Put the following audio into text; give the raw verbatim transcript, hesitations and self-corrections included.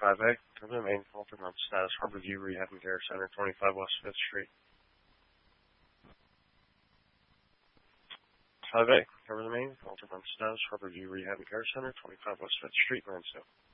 five A, cover the main call from status Harborview Rehab and Care Center, twenty-five West fifth Street. five A, cover the main call from status Harborview Rehab and Care Center, twenty-five West fifth Street, Lansdale.